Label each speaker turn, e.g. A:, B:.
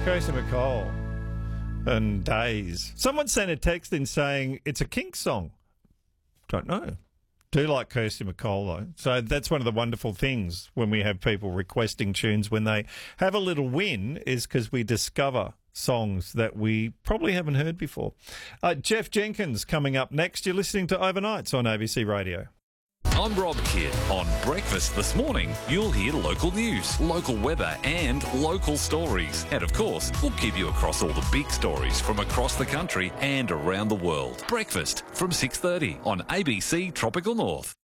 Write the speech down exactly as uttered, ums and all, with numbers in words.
A: Kirsty MacColl and Days. Someone sent a text in saying it's a Kinks song. Don't know. Do like Kirsty MacColl, though. So that's one of the wonderful things when we have people requesting tunes when they have a little win is because we discover songs that we probably haven't heard before. Uh, Jeff Jenkins coming up next. You're listening to Overnights on A B C Radio.
B: I'm Rob Kidd. On Breakfast this morning, you'll hear local news, local weather and local stories. And of course, we'll keep you across all the big stories from across the country and around the world. Breakfast from six thirty on A B C Tropical North.